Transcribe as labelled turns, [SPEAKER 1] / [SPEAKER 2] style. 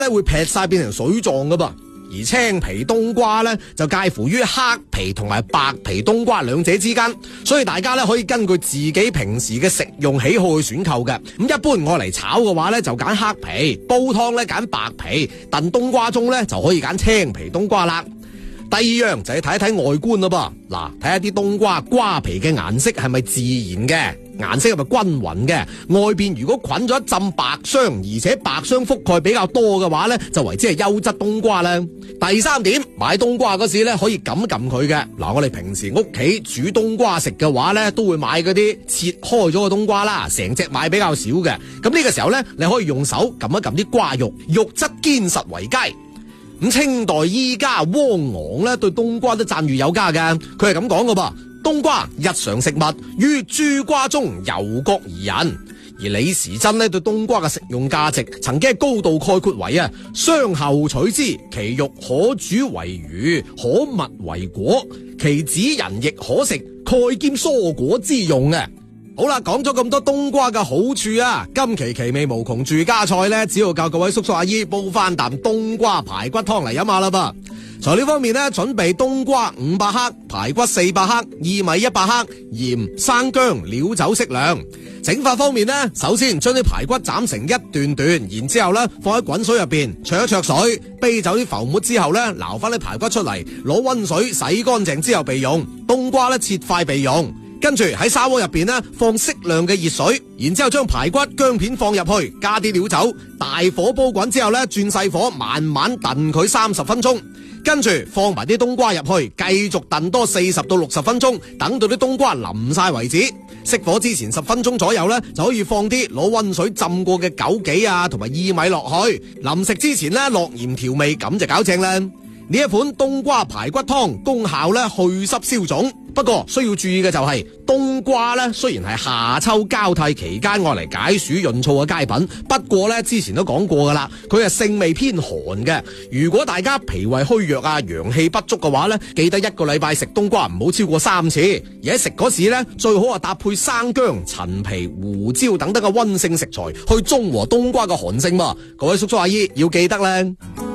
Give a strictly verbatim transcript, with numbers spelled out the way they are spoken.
[SPEAKER 1] 咧會劈晒變成水狀噶噃。而青皮冬瓜咧就介乎於黑皮同埋白皮冬瓜兩者之間，所以大家咧可以根據自己平時嘅食用喜好去選購嘅。咁一般我嚟炒嘅話咧就揀黑皮，煲湯咧揀白皮，燉冬瓜盅咧就可以揀青皮冬瓜啦。第二樣就係睇一睇外觀咯噃，嗱，睇下啲冬瓜瓜皮嘅顏色係咪自然嘅，顏色係咪均勻嘅，外邊如果捆咗一浸白霜，而且白霜覆蓋比較多嘅話咧，就為之係優質冬瓜啦。第三點，買冬瓜嗰時咧可以撳一撳佢嘅，嗱，我哋平時屋企煮冬瓜食嘅話咧，都會買嗰啲切開咗嘅冬瓜啦，成隻買比較少嘅，咁呢個時候咧，你可以用手撳一撳啲瓜肉，肉質堅實為佳。咁清代醫家汪昂咧對冬瓜都讚譽有加嘅，佢係咁講嘅噃：冬瓜日常食物，於諸瓜中尤各宜人。而李時珍咧對冬瓜嘅食用價值，曾經係高度概括為啊，傷後取之，其肉可煮為魚，可蜜為果，其籽仁亦可食，蓋兼蔬果之用嘅。好啦，講咗咁多冬瓜嘅好處啊，今期奇味無窮住家菜呢，只要教各位叔叔阿姨煲翻啖冬瓜排骨湯嚟飲下啦噃。材料方面呢，準備冬瓜五百克，排骨四百克，薏米一百克，鹽、生薑、料酒適量。整法方面呢，首先將啲排骨斬成一段段，然之後呢放喺滾水入邊焯一焯水，煸走啲浮沫之後呢，撈翻啲排骨出嚟，攞溫水洗乾淨之後備用。冬瓜呢切塊備用。跟住喺砂鍋入邊呢，放適量嘅熱水，然之後將排骨薑片放入去，加啲料酒，大火煲滾之後呢，轉細火慢慢燉佢三十分鐘。跟住放埋啲冬瓜入去，繼續燉多四十到六十分鐘，等到啲冬瓜腍晒為止。熄火之前十分鐘左右呢，就可以放啲攞溫水浸過嘅枸杞啊同埋薏米落去。臨食之前呢，落鹽調味，咁就搞正啦。呢一款冬瓜排骨湯功效咧去濕消腫，不過需要注意嘅就係、是、冬瓜咧雖然係夏秋交替期間愛嚟解暑潤燥嘅佳品，不過咧之前都講過噶啦，佢係性味偏寒嘅。如果大家脾胃虛弱啊、陽氣不足嘅話咧，記得一個禮拜食冬瓜唔好超過三次，而喺食嗰時咧最好係搭配生薑、陳皮、胡椒等等嘅溫性食材去中和冬瓜嘅寒性噃。各位叔叔阿姨要記得咧。